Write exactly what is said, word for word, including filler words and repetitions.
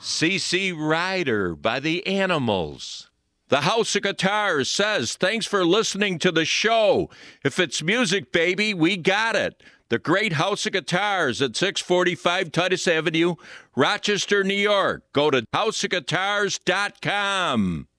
C C Rider by the Animals. The House of Guitars says, thanks for listening to the show. If it's music, baby, we got it. The Great House of Guitars at six forty-five Titus Avenue, Rochester, New York. Go to house of guitars dot com.